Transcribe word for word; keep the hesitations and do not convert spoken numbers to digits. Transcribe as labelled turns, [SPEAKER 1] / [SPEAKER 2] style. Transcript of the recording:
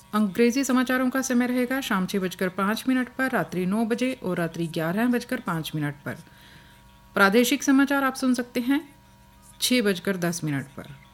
[SPEAKER 1] अंग्रेजी समाचारों का समय रहेगा शाम छः बजकर पाँच मिनट पर, रात्रि नौ बजे और रात्रि ग्यारह बजकर पाँच मिनट पर। प्रादेशिक समाचार आप सुन सकते हैं छः बजकर दस मिनट पर।